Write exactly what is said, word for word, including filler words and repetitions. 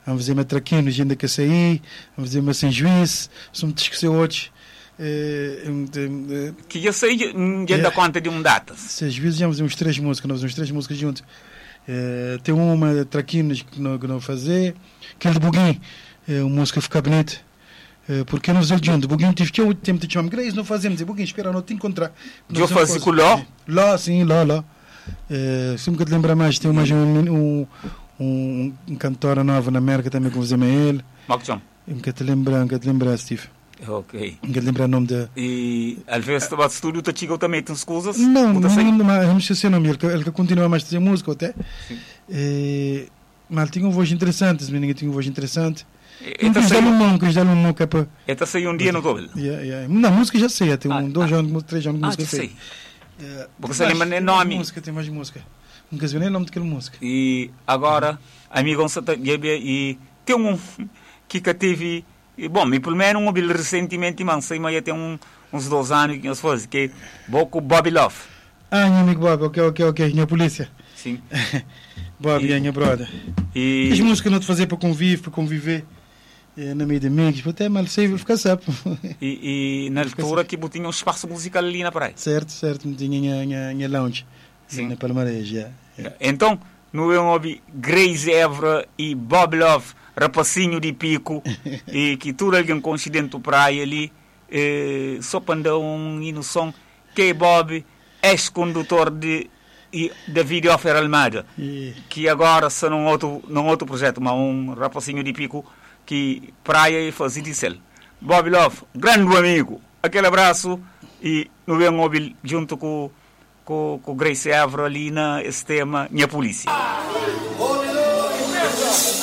vamos fazer matraquinos, ainda que saí, vamos fazer uma sem juízo, somos esquecer outros. Que eu sei, já dá conta de um data. Sem juízo, já vamos fazer uns três músicas, nós fazemos três músicas juntos. Uh, tem uma traquinos que não, que não fazer, aquele de Buguim, uh, uma música fica bonita. Uh, porque não fazemos junto, Buguim tive que eu tempo de chamar, Grace, não fazemos, Buguim, espera, não te encontrar. Eu faço com lá? Lá, sim, lá, lá. Uh, se me te lembrar mais, tem mais um, um, um, um cantor novo na América também que fazemos ele. Macchão. Nunca te lembrar, nunca te lembrar, Steve. Ok. Nunca te lembrar o nome da. E às vezes o estúdio está chegando também tem coisas? Não, não, não, não sei o nome, ele, ele que continua mais a fazer música até. E, mas tinha uma voz interessante, os meninos tinham uma voz interessante. Então já não manco, já não manco para. Então saiu um dia no Tobel. Yeah, yeah. Não, música já sei, tem um, ah, dois ah, anos, três anos de música ah, sei. Uh, Porque você lembra nem nome? Música, tem mais música. Nunca sei nem o nome daquela música. E agora, amigo, você tá e tem um que que teve, bom, me pelo menos um bil recentemente, mas sei mas tem um, uns dois anos que nós fazemos que Boco Bobby Love. Ah, meu amigo Bob, ok, ok, ok, minha polícia. Sim. Bob, e, minha brother. E as músicas não te fazer para conviver, para conviver. Na meio de amigos, até mal sei, vou ficar sapo. E, e na altura que tinha um espaço musical ali na praia. Certo, certo, tinha a minha lounge. Sim. Na Palmares, já. Yeah. Então, no eu ouvi Grace Evra e Bob Love, rapacinho de pico, e que tudo alguém coincidente do praia ali, eh, só para andar um hino som, que Bob, ex-condutor de e da Vídeo Alfer Almada, yeah. Que agora são num outro, num outro projeto, mas um rapacinho de pico, que praia e fazia diesel. Bob Love, grande amigo, aquele abraço e no bem móvel junto com com, com Grace Evra ali na esse tema, minha polícia.